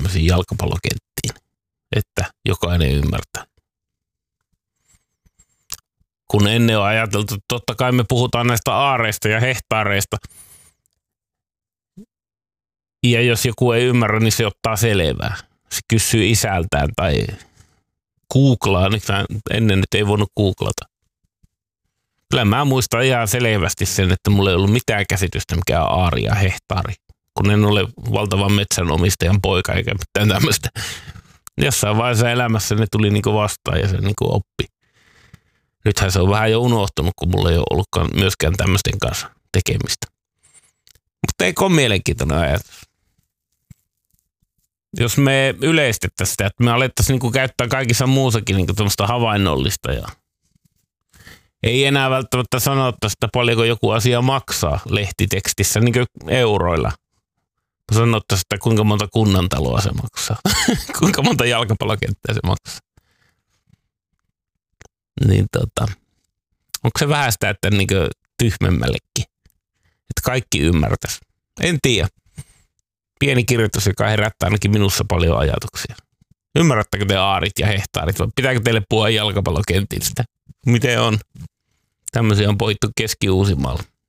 tämmöisiin jalkapallokenttiin, että jokainen ymmärtää. Kun ennen on ajateltu, että totta kai me puhutaan näistä aareista ja hehtaareista. Ja jos joku ei ymmärrä, niin se ottaa selvää. Se kysyy isältään tai googlaa. Ennen nyt ei voinut googlata. Kyllä mä muistan ihan selvästi sen, että mulla ei ollut mitään käsitystä, mikä on aari ja hehtaari. Kun en ole valtavan metsänomistajan poika eikä mitään tämmöistä. Jossain vaiheessa elämässä ne tuli niinku vastaan ja se niinku oppi. Nythän se on vähän jo unohtunut, kun mulla ei ole ollutkaan myöskään tämmöisten kanssa tekemistä. Mutta eikö ole mielenkiintoinen ajatus? Jos me yleistettäisiin sitä, että me alettaisiin niinku käyttää kaikissa muussakin niinku tämmöistä havainnollista ja ei enää välttämättä sanottaisi, että paljonko joku asia maksaa lehtitekstissä niin euroilla. Sanottaisiin, että kuinka monta kunnantaloa se maksaa. Kuinka monta jalkapallokenttää se maksaa. Niin onko se vähän sitä, että niin tyhmemmällekin? Että kaikki ymmärtäisi. En tiedä. Pieni kirjoitus, joka herättää ainakin minussa paljon ajatuksia. Ymmärrättekö te aarit ja hehtaarit vai pitääkö teille puhua jalkapallokentistä? Miten on? Tämmöisiä on pohittu Keski-Uusimaalla.